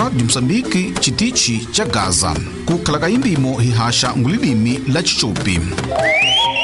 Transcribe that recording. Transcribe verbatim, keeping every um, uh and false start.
Radio Msambiki chitichi cha Gaza. Kukala kaimbimo hihasha ngulilimi la chichupi.